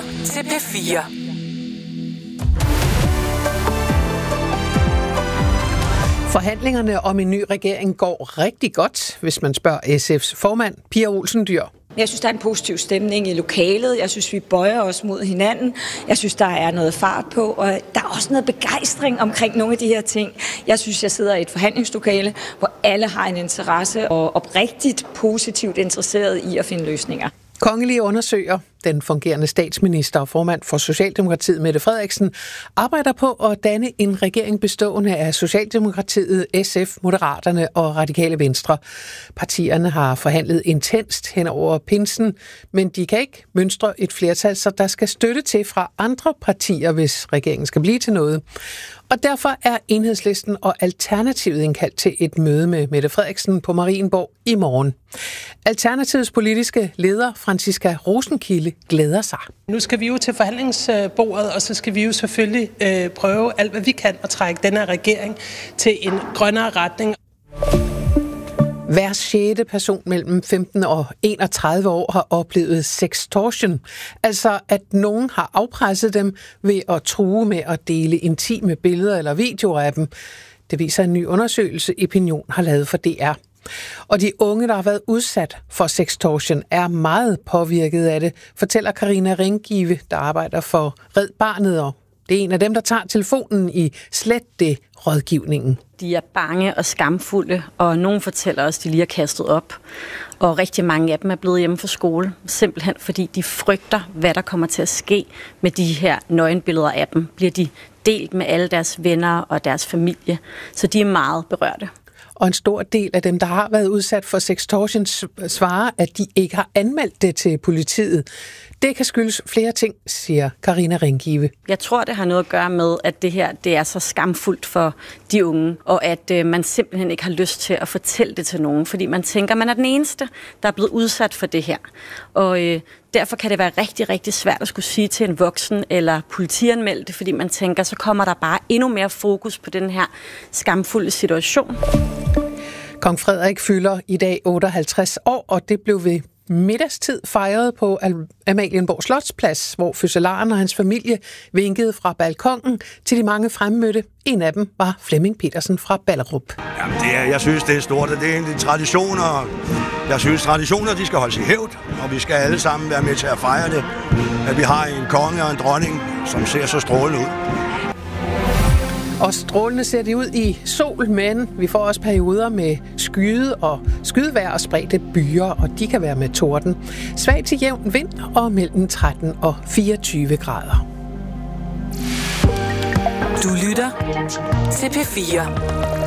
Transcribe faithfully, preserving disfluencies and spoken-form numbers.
til P fire. Forhandlingerne om en ny regering går rigtig godt, hvis man spørger S F's formand, Pia Olsen Dyhr. Jeg synes, der er en positiv stemning i lokalet. Jeg synes, vi bøjer os mod hinanden. Jeg synes, der er noget fart på, og der er også noget begejstring omkring nogle af de her ting. Jeg synes, jeg sidder i et forhandlingslokale, hvor alle har en interesse og oprigtigt positivt interesseret i at finde løsninger. Kongelige undersøger, den fungerende statsminister og formand for Socialdemokratiet, Mette Frederiksen, arbejder på at danne en regering bestående af Socialdemokratiet, S F, Moderaterne og Radikale Venstre. Partierne har forhandlet intenst hen over pinsen, men de kan ikke mønstre et flertal, så der skal støtte til fra andre partier, hvis regeringen skal blive til noget. Og derfor er Enhedslisten og Alternativet indkaldt til et møde med Mette Frederiksen på Marienborg i morgen. Alternativets politiske leder, Franciska Rosenkilde, glæder sig. Nu skal vi jo til forhandlingsbordet, og så skal vi jo selvfølgelig øh, prøve alt, hvad vi kan at trække denne regering til en grønnere retning. Hver sjette person mellem femten og enogtredive år har oplevet sextortion, altså at nogen har afpresset dem ved at true med at dele intime billeder eller videoer af dem. Det viser en ny undersøgelse, Opinion har lavet for D R. Og de unge, der har været udsat for sextortion, er meget påvirket af det, fortæller Karina Ringgive, der arbejder for Red Barnet, og det er en af dem, der tager telefonen i Slet det rådgivningen. De er bange og skamfulde, og nogen fortæller os, at de lige har kastet op. Og rigtig mange af dem er blevet hjemme fra skole, simpelthen fordi de frygter, hvad der kommer til at ske med de her nøgenbilleder af dem. Bliver de delt med alle deres venner og deres familie, så de er meget berørte. Og en stor del af dem, der har været udsat for sextortion, svarer, at de ikke har anmeldt det til politiet. Det kan skyldes flere ting, siger Karina Ringgive. Jeg tror, det har noget at gøre med, at det her det er så skamfuldt for de unge, og at øh, man simpelthen ikke har lyst til at fortælle det til nogen, fordi man tænker, at man er den eneste, der er blevet udsat for det her. Og øh, derfor kan det være rigtig, rigtig svært at skulle sige til en voksen eller politianmelde det, fordi man tænker, så kommer der bare endnu mere fokus på den her skamfulde situation. Kong Frederik fylder i dag otteoghalvtreds år, og det blev ved middagstid fejret på Amalienborg Slotsplads, hvor fødselaren og hans familie vinkede fra balkongen til de mange fremmødte. En af dem var Flemming Petersen fra Ballerup. Jamen, det er, jeg synes, det er stort, og det er egentlig traditioner. Jeg synes, traditioner de skal holdes i hævd, og vi skal alle sammen være med til at fejre det. At vi har en konge og en dronning, som ser så strålende ud. Og strålende ser de ud i sol, men vi får også perioder med skyde og skydevejr og spredte byer, og de kan være med torden. Svag til jævn vind og mellem tretten og fireogtyve grader. Du lytter til P fire.